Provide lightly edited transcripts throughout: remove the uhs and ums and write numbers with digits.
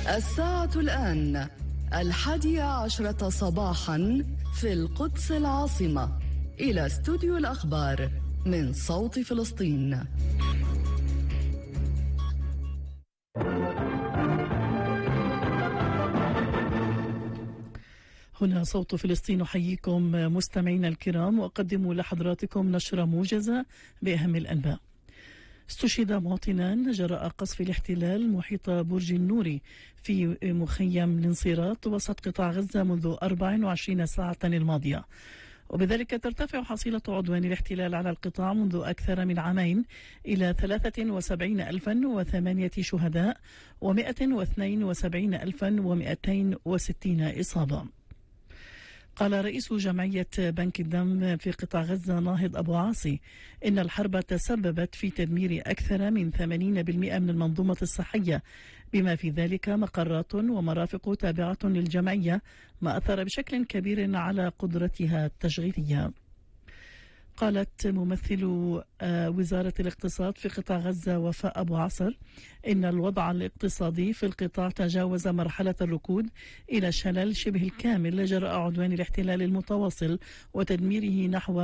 الساعة الآن 11:00 صباحا في القدس العاصمة. إلى استوديو الأخبار من صوت فلسطين. هنا صوت فلسطين، أحييكم مستمعينا الكرام وأقدم لحضراتكم نشرة موجزة بأهم الأنباء. استشهد مواطنان جراء قصف الاحتلال محيط برج النوري في مخيم الانصيرات وسط قطاع غزة منذ 24 ساعة الماضية، وبذلك ترتفع حصيلة عدوان الاحتلال على القطاع منذ أكثر من عامين إلى 73,008 شهداء و172,260 إصابة. قال رئيس جمعية بنك الدم في قطاع غزة ناهض أبو عاصي إن الحرب تسببت في تدمير أكثر من 80% من المنظومة الصحية، بما في ذلك مقرات ومرافق تابعة للجمعية، ما أثر بشكل كبير على قدرتها التشغيلية. قالت ممثل وزارة الاقتصاد في قطاع غزة وفاء أبو عصر إن الوضع الاقتصادي في القطاع تجاوز مرحلة الركود إلى شلل شبه الكامل جراء عدوان الاحتلال المتواصل وتدميره نحو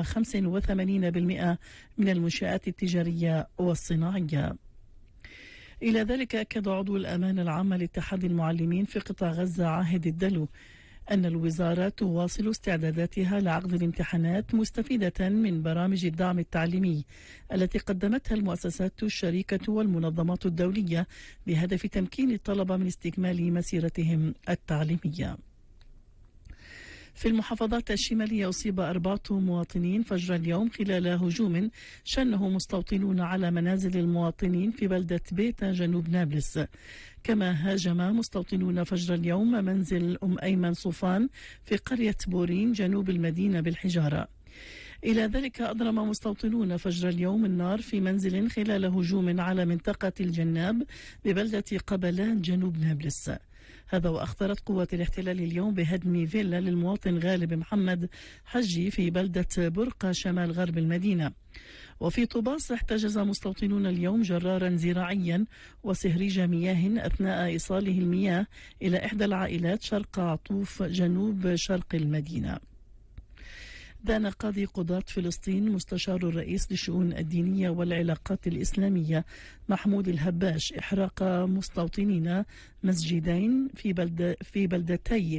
85% من المنشآت التجارية والصناعية. إلى ذلك أكد عضو الأمانة العامة لاتحاد المعلمين في قطاع غزة عاهد الدلو أن الوزارة تواصل استعداداتها لعقد الامتحانات مستفيدة من برامج الدعم التعليمي التي قدمتها المؤسسات الشريكة والمنظمات الدولية بهدف تمكين الطلبة من استكمال مسيرتهم التعليمية. في المحافظات الشمالية أصيب 4 مواطنين فجر اليوم خلال هجوم شنه مستوطنون على منازل المواطنين في بلدة بيتا جنوب نابلس. كما هاجم مستوطنون فجر اليوم منزل أم أيمن صوفان في قرية بورين جنوب المدينة بالحجارة. إلى ذلك أضرم مستوطنون فجر اليوم النار في منزل خلال هجوم على منطقة الجناب ببلدة قبلان جنوب نابلس. هذا وأخطرت قوات الاحتلال اليوم بهدم فيلا للمواطن غالب محمد حجي في بلدة برقة شمال غرب المدينة. وفي طوباس احتجز مستوطنون اليوم جرارا زراعيا وسهريج مياه أثناء إيصاله المياه إلى إحدى العائلات شرق عطوف جنوب شرق المدينة. دان قاضي قضاة فلسطين مستشار الرئيس للشؤون الدينية والعلاقات الإسلامية محمود الهباش إحراق مستوطنين مسجدين في بلدتي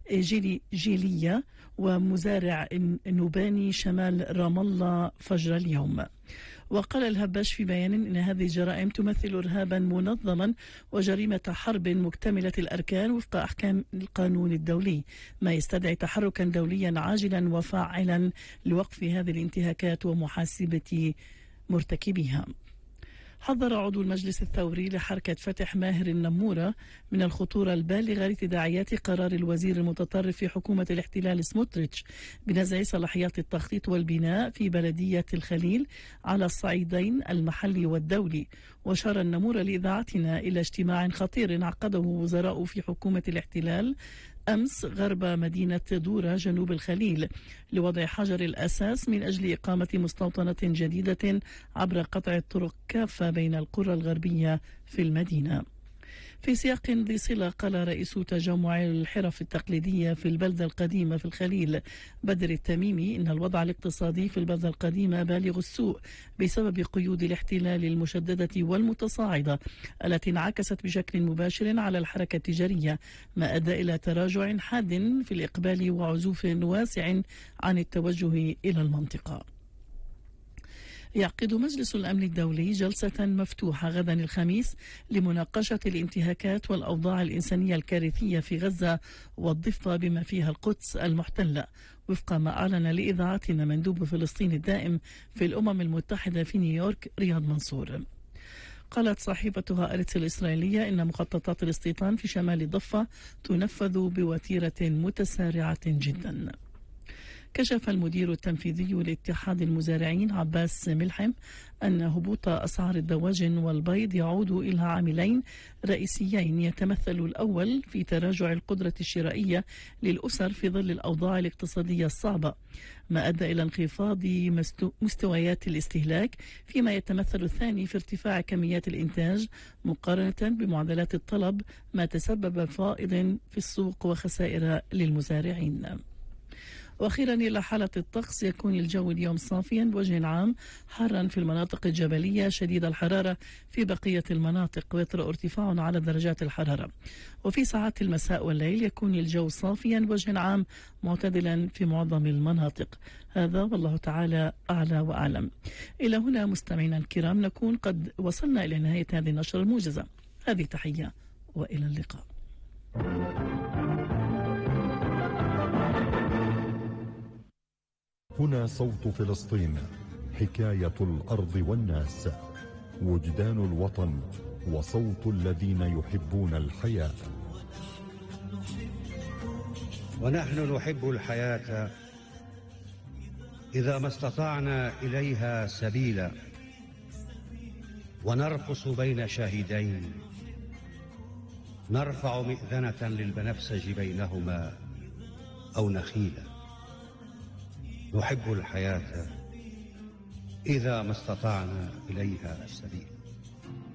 جيلية ومزارع نوباني شمال رام الله فجر اليوم. وقال الهباش في بيان إن هذه الجرائم تمثل إرهابا منظما وجريمة حرب مكتملة الأركان وفق أحكام القانون الدولي، ما يستدعي تحركا دوليا عاجلا وفاعلا لوقف هذه الانتهاكات ومحاسبة مرتكبيها. حذر عضو المجلس الثوري لحركة فتح ماهر النمورة من الخطورة البالغة لتداعيات قرار الوزير المتطرف في حكومة الاحتلال سموتريتش بنزع صلاحيات التخطيط والبناء في بلدية الخليل على الصعيدين المحلي والدولي. وأشار النمورة لإذاعتنا إلى اجتماع خطير عقده وزراء في حكومة الاحتلال أمس غرب مدينة دورة جنوب الخليل لوضع حجر الأساس من أجل إقامة مستوطنة جديدة عبر قطع الطرق كافة بين القرى الغربية في المدينة. في سياق ذي صلة قال رئيس تجمع الحرف التقليدية في البلدة القديمة في الخليل بدر التميمي إن الوضع الاقتصادي في البلدة القديمة بالغ السوء بسبب قيود الاحتلال المشددة والمتصاعدة التي انعكست بشكل مباشر على الحركة التجارية، ما أدى إلى تراجع حاد في الإقبال وعزوف واسع عن التوجه إلى المنطقة. يعقد مجلس الأمن الدولي جلسة مفتوحة غدا الخميس لمناقشة الانتهاكات والأوضاع الإنسانية الكارثية في غزة والضفة بما فيها القدس المحتلة، وفق ما أعلن لإذاعتنا مندوب فلسطين الدائم في الأمم المتحدة في نيويورك رياض منصور. قالت صحيفة هآرتس الإسرائيلية إن مخططات الاستيطان في شمال الضفة تنفذ بوتيرة متسارعة جدا. كشف المدير التنفيذي لاتحاد المزارعين عباس ملحم أن هبوط أسعار الدواجن والبيض يعود إلى عاملين رئيسيين، يتمثل الأول في تراجع القدرة الشرائية للأسر في ظل الأوضاع الاقتصادية الصعبة، ما أدى إلى انخفاض مستويات الاستهلاك، فيما يتمثل الثاني في ارتفاع كميات الإنتاج مقارنة بمعدلات الطلب، ما تسبب فائض في السوق وخسائر للمزارعين. وأخيرا إلى حالة الطقس، يكون الجو اليوم صافيا بوجه عام، حارا في المناطق الجبلية، شديد الحرارة في بقية المناطق، ويطرأ ارتفاع على درجات الحرارة. وفي ساعات المساء والليل يكون الجو صافيا بوجه عام معتدلا في معظم المناطق. هذا والله تعالى أعلى وأعلم. إلى هنا مستمعينا الكرام نكون قد وصلنا إلى نهاية هذه النشرة الموجزة. هذه تحية وإلى اللقاء. هنا صوت فلسطين، حكاية الأرض والناس، وجدان الوطن وصوت الذين يحبون الحياة. ونحن نحب الحياة إذا ما استطعنا إليها سبيلا، ونرقص بين شاهدين، نرفع مئذنة للبنفسج بينهما أو نخيلا. نحب الحياة إذا ما استطعنا إليها سبيلا.